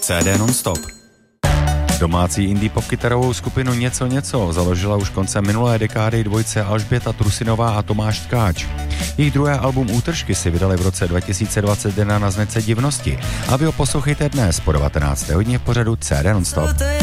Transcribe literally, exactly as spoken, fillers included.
C D non-stop. Domácí indie pop kytarovou skupinu Něco něco založila už koncem minulé dekády dvojce Alžběta Trusinová a Tomáš Tkáč. Jejich druhé album Útržky si vydali v roce dva tisíce dvacet jedna na značce Divnosti a vy ho poslouchejte dnes po devatenácté hodině v pořadu C D non-stop.